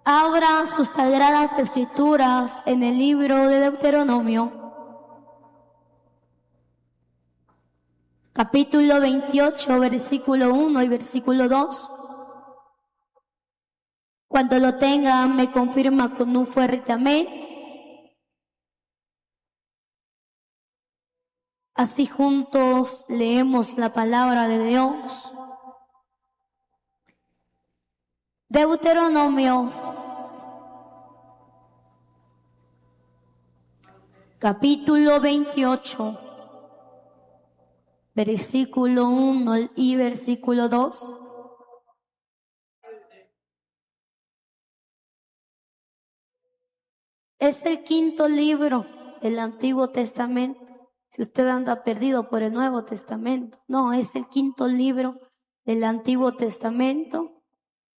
Abra sus sagradas escrituras en el libro de Deuteronomio, capítulo 28, versículo 1 y versículo 2. Cuando lo tengan, me confirma con un fuerte amén. Así juntos leemos la palabra de Dios. Deuteronomio, capítulo 28, versículo 1 y versículo 2. Es el quinto libro del Antiguo Testamento. Si usted anda perdido por el Nuevo Testamento, no, es el quinto libro del Antiguo Testamento.